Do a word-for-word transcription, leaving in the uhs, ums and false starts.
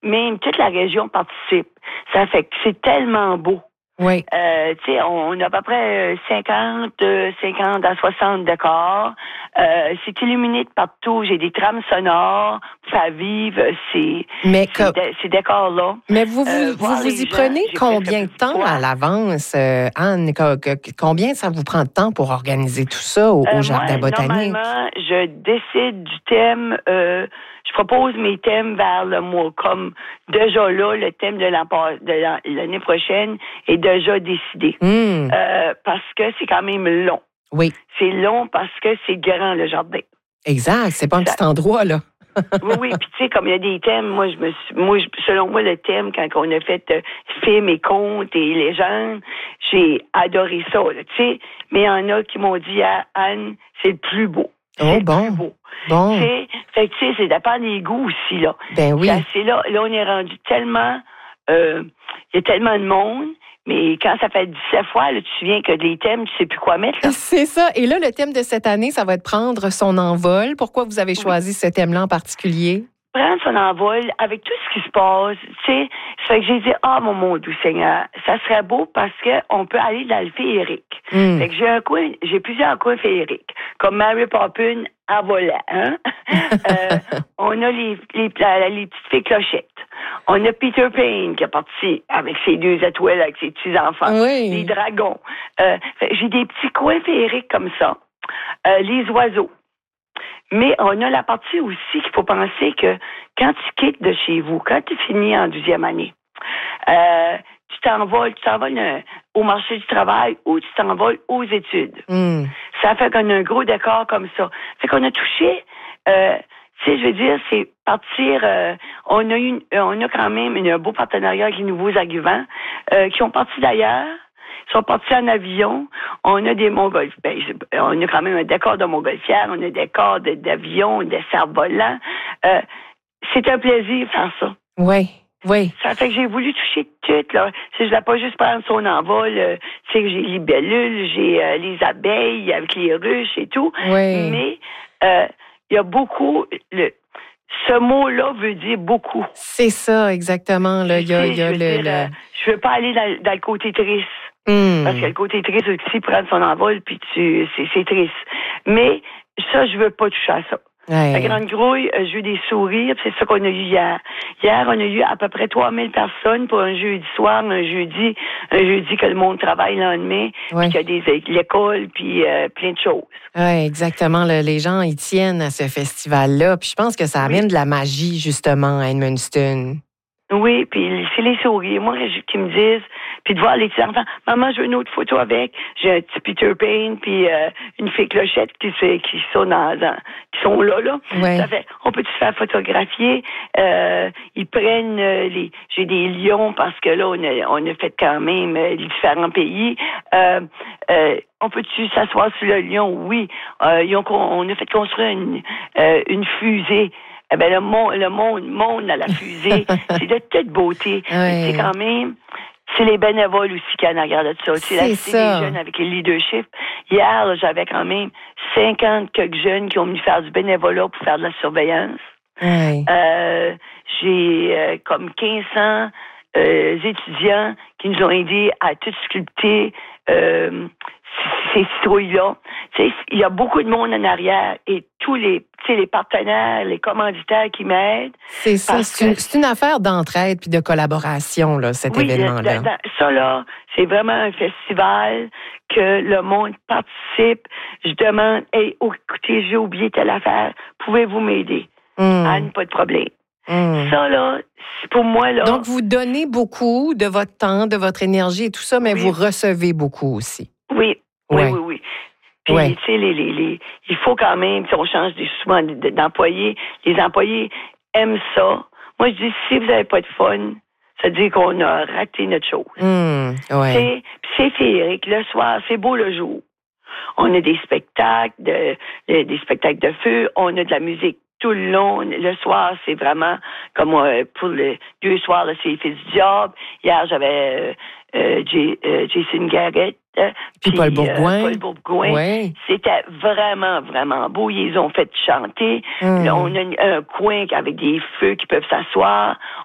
même toute la région participe. Ça fait que c'est tellement beau. Oui. Euh, tu sais, on a à peu près cinquante, cinquante à soixante décors. Euh, c'est illuminé de partout. J'ai des trames sonores pour faire vivre ces, mais ces, que... dé- ces décors-là. Mais vous vous, Euh, vous, vous y gens, prenez combien de temps quoi? à l'avance, euh, Anne? Que, que, combien ça vous prend de temps pour organiser tout ça au, Euh, au Jardin moi, botanique? Normalement, je décide du thème. Euh, je propose mes thèmes vers le mois. Comme déjà là, le thème de, l'an, de l'année prochaine est déjà décidé. Mmh. Euh, parce que c'est quand même long. Oui. C'est long parce que c'est grand, le jardin. Exact. C'est pas un Ça... petit endroit, là. oui, oui. Puis, tu sais, comme il y a des thèmes, moi, je me suis, moi, je, selon moi, le thème, quand on a fait euh, films et contes et légendes, j'ai adoré ça, tu sais. Mais il y en a qui m'ont dit, ah, Anne, c'est le plus beau. Oh, c'est bon. le plus beau. Bon. T'sais, fait que, tu sais, c'est dépend des goûts aussi, là. Ben oui. C'est, c'est là, là, on est rendu tellement, euh, il y a tellement de monde. Mais quand ça fait dix-sept fois, là, tu te souviens que les thèmes, tu sais plus quoi mettre. Là. C'est ça. Et là, le thème de cette année, ça va être prendre son envol. Pourquoi vous avez choisi oui. ce thème-là en particulier? Prendre son envol avec tout ce qui se passe. Tu sais, ça fait que j'ai dit, ah, mon mon doux Seigneur, ça serait beau parce qu'on peut aller dans le féerique. Mm. Fait que j'ai un coin, j'ai plusieurs coins féeriques, comme Mary Poppins à volant. Hein? euh, on a les, les, les, les petites fées clochettes. On a Peter Pan qui est parti avec ses deux étoiles, avec ses petits-enfants. Oui. Les dragons. Euh, j'ai des petits coins féeriques comme ça. Euh, les oiseaux. Mais on a la partie aussi qu'il faut penser que quand tu quittes de chez vous, quand tu finis en douzième année, euh, tu t'envoles, tu t'envoles euh, au marché du travail ou tu t'envoles aux études. Mm. Ça fait qu'on a un gros décor comme ça. Fait qu'on a touché... Euh, Tu sais, je veux dire, c'est partir. Euh, on a eu, on a quand même un beau partenariat avec les nouveaux arrivants euh, qui ont parti d'ailleurs, sont partis en avion. On a des montgolfières. Ben, on a quand même un décor de montgolfière, on a un décor de, d'avion, de cerfs-volants. Euh, c'est un plaisir de faire ça. Oui. Oui. Ça fait que j'ai voulu toucher tout, là. Si je ne voulais pas juste prendre son envol, euh, tu sais, que j'ai les libellules, j'ai euh, les abeilles avec les ruches et tout. Oui. Mais, euh, il y a beaucoup, le, ce mot-là veut dire beaucoup. C'est ça, exactement. Là. Il y a, il y a je, le, dire, le... Euh, je veux pas aller dans, dans le côté triste. Mm. Parce que le côté triste aussi, prendre son envol, puis tu, c'est, c'est triste. Mais ça, je veux pas toucher à ça. Ouais. La Grande Grouille, euh, j'ai eu des sourires, c'est ça qu'on a eu hier. Hier, on a eu à peu près trois mille personnes pour un jeudi soir, un jeudi, un jeudi que le monde travaille le lendemain, ouais. Puis qu'il y a des, l'école, puis euh, plein de choses. Oui, exactement. Là, les gens, ils tiennent à ce festival-là, puis je pense que ça amène oui. de la magie, justement, à Edmundston. Oui, puis c'est les sourires, moi, qui me disent, puis de voir les petits enfants. Maman, je veux une autre photo avec. J'ai un petit Peter Pan, puis euh, une fée clochette qui, qui sont dans, dans, qui sont là, là. Ouais. Ça fait, on peut se faire photographier. Euh, ils prennent euh, les, j'ai des lions parce que là, on a, on a fait quand même euh, les différents pays. Euh, euh, on peut-tu s'asseoir sur le lion? Oui. Euh, ils ont, on a fait construire une, euh, une fusée. Eh ben le monde, le monde, monde à la fusée, c'est de toute beauté. Oui. C'est quand même, c'est les bénévoles aussi qui en regardent de ça. C'est, c'est la cité des jeunes avec les leadership. Hier, là, j'avais quand même cinquante quelques jeunes qui ont venu faire du bénévolat pour faire de la surveillance. Oui. Euh, j'ai euh, comme quinze cents euh, étudiants qui nous ont aidés à tout sculpter euh, ces citrouilles-là. Il y a beaucoup de monde en arrière et tous les, les partenaires, les commanditaires qui m'aident. C'est ça, c'est, que, une, c'est une affaire d'entraide puis de collaboration, là, cet oui, événement-là. Le, le, ça, là, c'est vraiment un festival que le monde participe. Je demande, hey, oh, écoutez, j'ai oublié telle affaire, pouvez-vous m'aider? Mm. Anne, pas de problème. Mm. Ça, là, c'est pour moi, là... Donc, vous donnez beaucoup de votre temps, de votre énergie et tout ça, mais oui. vous recevez beaucoup aussi. Oui, oui, ouais. oui, oui. Puis, ouais. tu sais, les, les, les, il faut quand même, si on change souvent d'employés, les employés aiment ça. Moi, je dis, si vous n'avez pas de fun, ça veut dire qu'on a raté notre chose. Mmh, ouais. Puis c'est féerique. Le soir, c'est beau le jour. On a des spectacles, de, de, des spectacles de feu, on a de la musique tout le long. Le soir, c'est vraiment comme euh, pour les deux soirs, là, c'est les Fils du Diable. Hier, j'avais euh, J, euh, Jason Garrett. Euh, puis, puis Paul Bourgoin. Euh, Paul Bourgoin. Ouais. C'était vraiment, vraiment beau. Ils ont fait chanter. Mmh. Là, on a un, un coin avec des feux qui peuvent s'asseoir.